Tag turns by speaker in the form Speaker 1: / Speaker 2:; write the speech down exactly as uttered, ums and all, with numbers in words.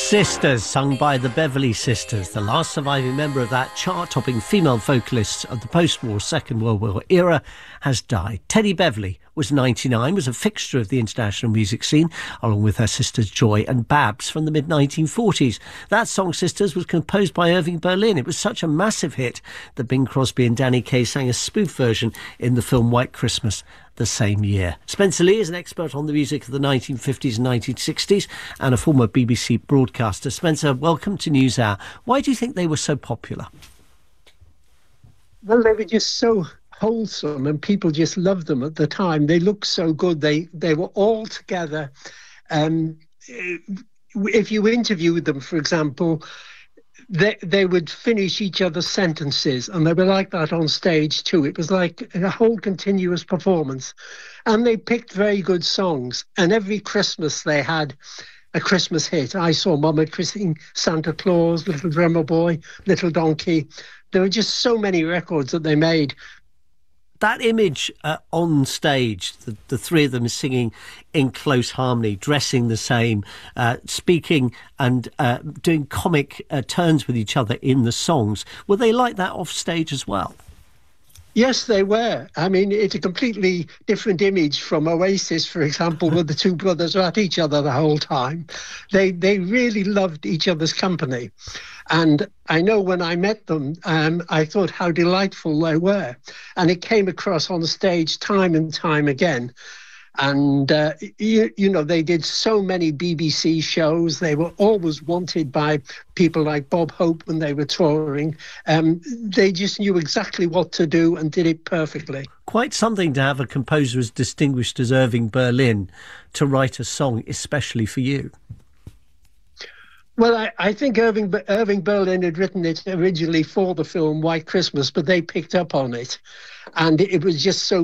Speaker 1: Sisters, sung by the Beverly Sisters, the last surviving member of that chart-topping female vocalist of the post-war Second World War era, has died. Teddy Beverly was ninety-nine, was a fixture of the international music scene, along with her sisters Joy and Babs from the mid nineteen forties. That song, Sisters, was composed by Irving Berlin. It was such a massive hit that Bing Crosby and Danny Kaye sang a spoof version in the film White Christmas the same year. Spencer Lee is an expert on the music of the nineteen fifties and nineteen sixties and a former B B C broadcaster. Spencer, welcome to NewsHour. Why do you think they were so popular?
Speaker 2: Well, they were just so wholesome and people just loved them at the time. They looked so good. They they were all together. Um, if you interviewed them, for example, they they would finish each other's sentences, and they were like that on stage too. It was like a whole continuous performance. And they picked very good songs. And every Christmas they had a Christmas hit. I Saw Mama Kissing Santa Claus, Little Drummer Boy, Little Donkey. There were just so many records that they made.
Speaker 1: That image uh, on stage, the, the three of them singing in close harmony, dressing the same, uh, speaking and uh, doing comic uh, turns with each other in the songs, were they like that off stage as well?
Speaker 2: Yes, they were. I mean, it's a completely different image from Oasis, for example, where the two brothers are at each other the whole time. They they really loved each other's company. And I know when I met them, um, I thought how delightful they were. And it came across on stage time and time again. And, uh, you, you know, they did so many B B C shows. They were always wanted by people like Bob Hope when they were touring. Um, they just knew exactly what to do and did it perfectly.
Speaker 1: Quite something to have a composer as distinguished as Irving Berlin to write a song especially for you.
Speaker 2: Well, I, I think Irving Irving Berlin had written it originally for the film White Christmas, but they picked up on it. And it was just so